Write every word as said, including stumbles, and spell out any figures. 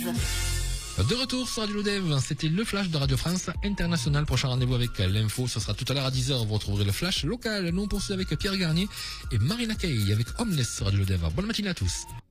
De retour sur Radio Lodev, c'était le flash de Radio France International. Prochain rendez-vous avec l'info, ce sera tout à l'heure à dix heures. Vous retrouverez le flash local. Nous on poursuit avec Pierre Garnier et Marina Kaye avec Homeless sur Radio Lodev. Bonne matinée à tous.